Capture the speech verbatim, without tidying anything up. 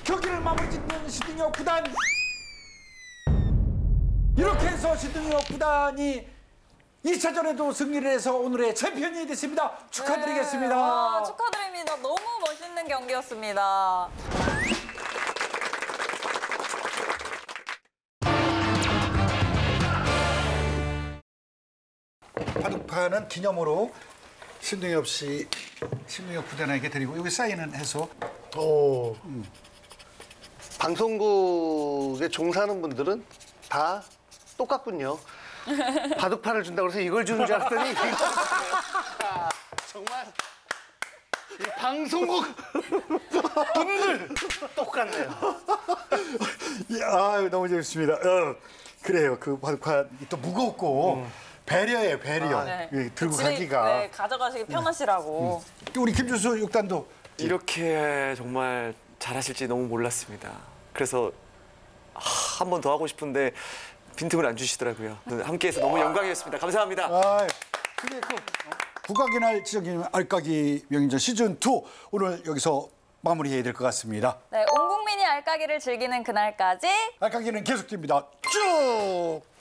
경기를 마무리 짓는 신동엽 구단. 이렇게 해서 신동엽 구단이 이 차전에도 승리를 해서 오늘의 챔피언이 됐습니다. 축하드리겠습니다. 네, 와, 축하드립니다. 너무 멋있는 경기였습니다. 바둑판은 기념으로 신동엽 씨, 신동엽 구단에게 드리고 여기 사인은 해서. 오. 음. 방송국에 종사하는 분들은 다 똑같군요. 바둑판을 준다고 해서 이걸 주는 줄 알았더니 이거 아, 정말 이 방송국 분들 똑같네요. 아, 너무 재밌습니다. 어, 그래요. 그 바둑판이 또 무겁고 음. 배려예요, 배려. 아, 네. 예, 들고 집에, 가기가. 네, 가져가시기 편하시라고. 음. 또 우리 김준수 육단도 이렇게 정말 잘하실지 너무 몰랐습니다. 그래서 한 번 더 하고 싶은데 빈틈을 안 주시더라고요. 함께해서 너무 영광이었습니다. 감사합니다. 아, 그래, 그 국악의 날 지정기념 알까기 명인전 시즌 투 오늘 여기서 마무리해야 될 것 같습니다. 네, 온 국민이 알까기를 즐기는 그날까지 알까기는 계속됩니다. 쭉!